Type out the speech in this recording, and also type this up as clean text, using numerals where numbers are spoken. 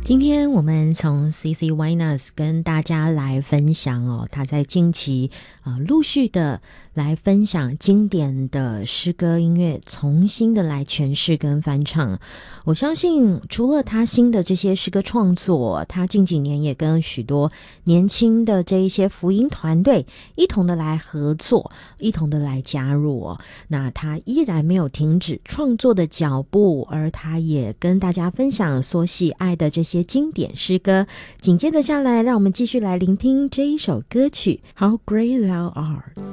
今天我们从 CC Winehouse 跟大家来分享他在近期陆续的来分享经典的诗歌音乐，重新的来诠释跟翻唱。我相信除了他新的这些诗歌创作，他近几年也跟许多年轻的这一些福音团队一同的来合作，一同的来加入那他依然没有停止创作的脚步，而他也跟大家分享所喜爱的这些经典诗歌。紧接着下来，让我们继续来聆听这一首歌曲 How Great Thou Art。